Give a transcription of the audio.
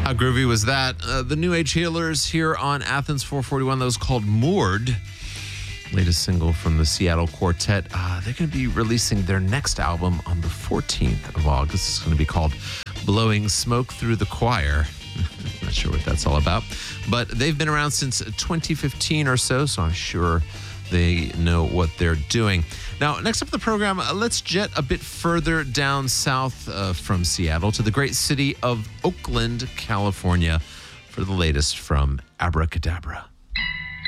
How groovy was that? The New Age Healers here on Athens 441. That was called Moored. Latest single from the Seattle Quartet. They're going to be releasing their next album on the 14th of August. It's going to be called Blowing Smoke Through the Choir. Not sure what that's all about. But they've been around since 2015 or so I'm sure they know what they're doing. Now, next up in the program, let's jet a bit further down south from Seattle to the great city of Oakland, California, for the latest from Abracadabra.